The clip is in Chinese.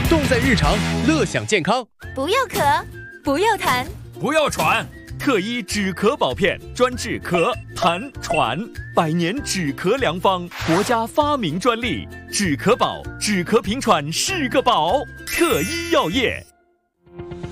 动在日常，乐享健康。 不要咳，不要痰， 不要喘。特医止咳宝片，专治咳、痰、喘，100年止咳良方，国家发明专利。止咳宝，止咳平喘是个宝。特医药业。